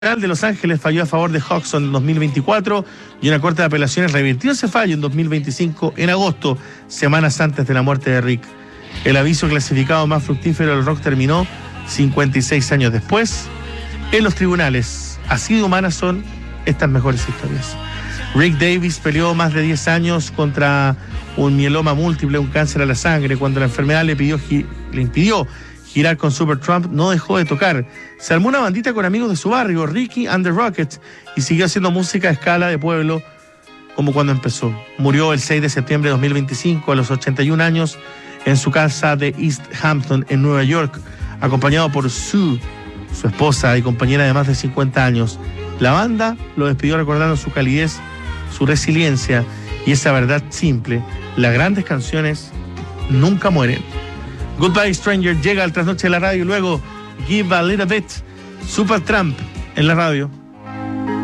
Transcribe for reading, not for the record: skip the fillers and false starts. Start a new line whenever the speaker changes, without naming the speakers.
de Los Ángeles falló a favor de Hodgson en 2024 y una corte de apelaciones revirtió ese fallo en 2025, en agosto, semanas antes de la muerte de Rick. El aviso clasificado más fructífero del rock terminó 56 años después en los tribunales. Así de humanas son estas mejores historias. Rick Davies peleó más de 10 años contra un mieloma múltiple, un cáncer a la sangre. Cuando la enfermedad le impidió girar con Supertramp, no dejó de tocar. Se armó una bandita con amigos de su barrio, Ricky and the Rockets, y siguió haciendo música a escala de pueblo como cuando empezó. Murió el 6 de septiembre de 2025 a los 81 años en su casa de East Hampton, en Nueva York, acompañado por Sue, su esposa y compañera de más de 50 años. La banda lo despidió recordando su calidez, su resiliencia y esa verdad simple: las grandes canciones nunca mueren. Goodbye Stranger llega al trasnoche de la radio y luego Give a Little Bit, Supertramp en la radio.